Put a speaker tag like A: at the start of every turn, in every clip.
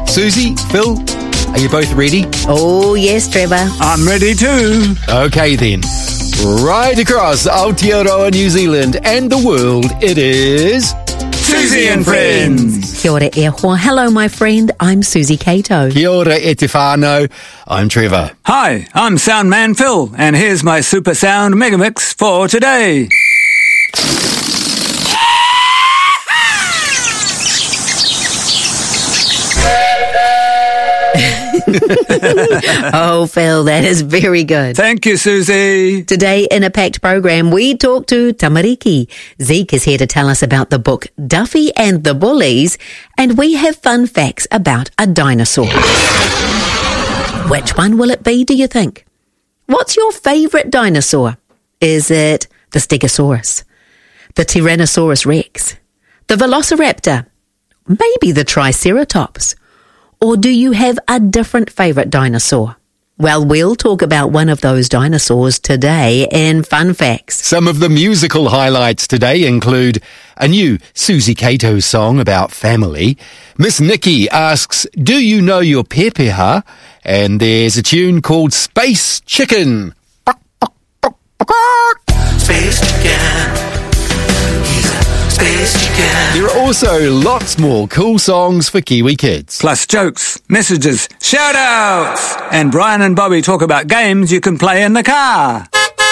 A: Susie, Phil, are you both ready?
B: Oh, yes, Trevor.
C: I'm ready too.
A: Okay then. Right across Aotearoa, New Zealand and the world, it is...
C: Susie and Friends.
B: Kia ora e hoa. Hello, my friend. I'm Susie Cato.
A: Kia ora e te whānau. I'm Trevor.
C: Hi, I'm Soundman Phil, and here's my Super Sound Megamix for today.
B: Oh, Phil, that is very good.
C: Thank you, Susie.
B: Today, in a packed program, we talk to Tamariki. Zeke is here to tell us about the book Duffy and the Bullies, and we have fun facts about a dinosaur. Which one will it be, do you think? What's your favourite dinosaur? Is it the Stegosaurus, the Tyrannosaurus Rex, the Velociraptor, maybe the Triceratops? Or do you have a different favourite dinosaur? Well, we'll talk about one of those dinosaurs today in Fun Facts.
A: Some of the musical highlights today include a new Susie Cato song about family. Miss Nikki asks, do you know your pepeha? And there's a tune called Space Chicken.
D: Space Chicken. He's a space chicken.
A: There are also lots more cool songs for Kiwi kids.
C: Plus jokes, messages, shout-outs. And Brian and Bobby talk about games you can play in the car.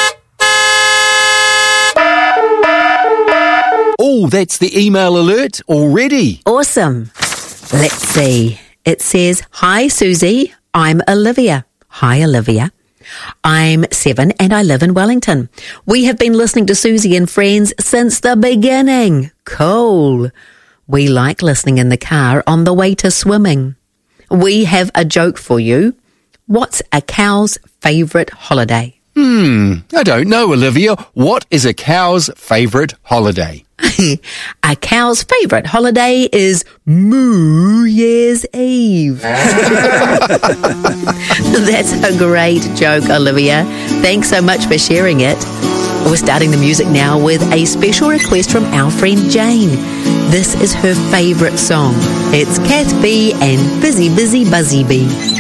A: Oh, that's the email alert already.
B: Awesome. Let's see. It says, Hi, Susie. I'm Olivia. Hi, Olivia. I'm 7 and I live in Wellington. We have been listening to Susie and Friends since the beginning. Cool. We like listening in the car on the way to swimming. We have a joke for you. What's a cow's favourite holiday?
A: I don't know, Olivia. What is a cow's favourite holiday?
B: A cow's favourite holiday is Moo Year's Eve. That's a great joke, Olivia. Thanks so much for sharing it. We're starting the music now with a special request from our friend Jane. This is her favourite song. It's Kath B and Busy Busy Buzzy Bee.